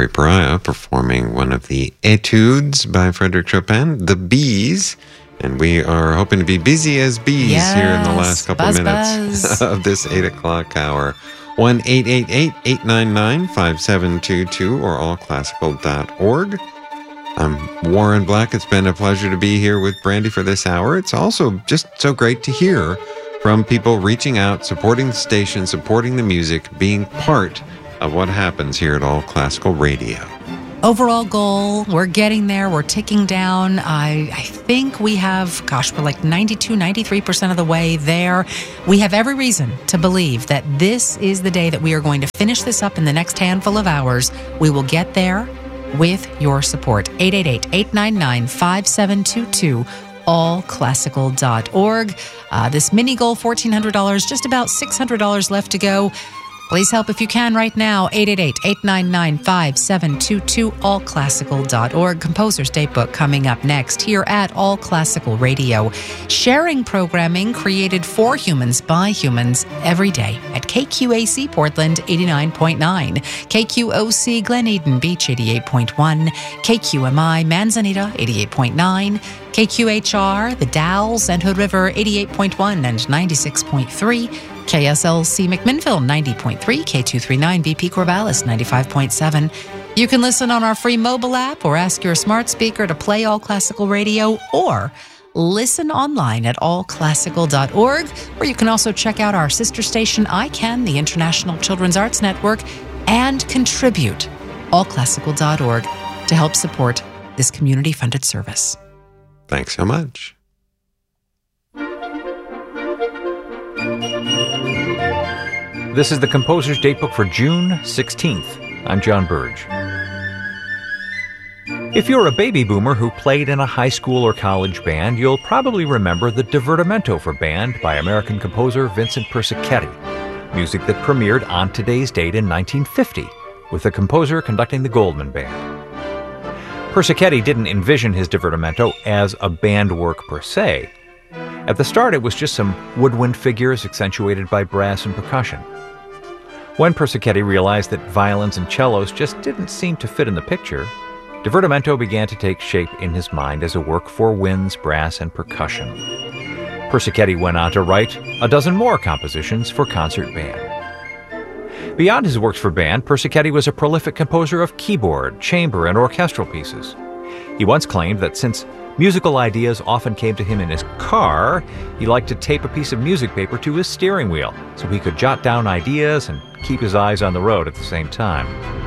Corey Pariah performing one of the Etudes by Frédéric Chopin, The Bees. And we are hoping to be busy as bees here in the last couple minutes of this 8 o'clock hour. 1-888-899-5722 or allclassical.org. I'm Warren Black. It's been a pleasure to be here with Brandy for this hour. It's also just so great to hear from people reaching out, supporting the station, supporting the music, being part of what happens here at All Classical Radio. Overall goal, we're getting there. We're ticking down. I think we have, we're like 92, 93% of the way there. We have every reason to believe that this is the day that we are going to finish this up in the next handful of hours. We will get there with your support. 888-899-5722. allclassical.org. This mini goal, $1,400, just about $600 left to go. Please help if you can right now. 888-899-5722, allclassical.org. Composer's Datebook coming up next here at All Classical Radio. Sharing programming created for humans by humans every day at KQAC Portland 89.9, KQOC Glen Eden Beach 88.1, KQMI Manzanita 88.9, KQHR, The Dalles and Hood River 88.1 and 96.3, KSLC McMinnville 90.3, K239 BP Corvallis 95.7. You can listen on our free mobile app or ask your smart speaker to play All Classical Radio or listen online at allclassical.org, where you can also check out our sister station ICANN, the International Children's Arts Network, and contribute allclassical.org to help support this community-funded service. Thanks so much. This is the Composer's Datebook for June 16th. I'm John Burge. If you're a baby boomer who played in a high school or college band, you'll probably remember the Divertimento for Band by American composer Vincent Persichetti, music that premiered on today's date in 1950, with the composer conducting the Goldman Band. Persichetti didn't envision his Divertimento as a band work per se. At the start, it was just some woodwind figures accentuated by brass and percussion. When Persichetti realized that violins and cellos just didn't seem to fit in the picture, Divertimento began to take shape in his mind as a work for winds, brass, and percussion. Persichetti went on to write a dozen more compositions for concert band. Beyond his works for band, Persichetti was a prolific composer of keyboard, chamber, and orchestral pieces. He once claimed that since musical ideas often came to him in his car, he liked to tape a piece of music paper to his steering wheel so he could jot down ideas and keep his eyes on the road at the same time.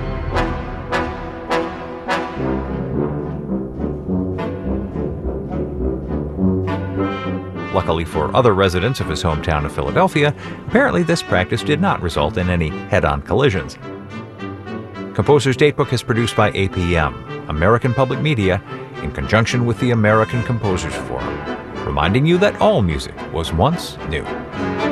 Luckily for other residents of his hometown of Philadelphia, apparently this practice did not result in any head-on collisions. Composer's Datebook is produced by APM, American Public Media, in conjunction with the American Composers Forum, reminding you that all music was once new.